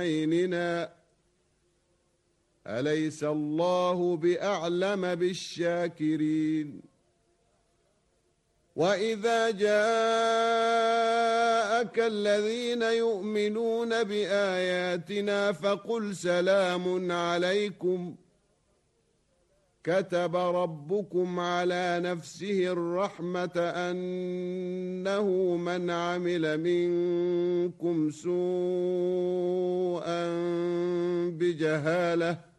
عيننا أليس الله بأعلم بالشاكرين وإذا جاءك الذين يؤمنون بآياتنا فقل سلام عليكم كتب ربكم على نفسه الرحمة أنه من عمل منكم سوءا بجهالة